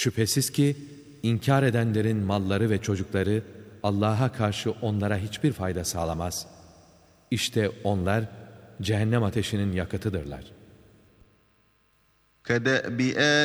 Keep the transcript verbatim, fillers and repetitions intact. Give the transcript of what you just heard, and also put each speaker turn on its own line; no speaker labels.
Şüphesiz ki inkar edenlerin malları ve çocukları Allah'a karşı onlara hiçbir fayda sağlamaz. İşte onlar cehennem ateşinin yakıtıdırlar.
كَدَأْبِ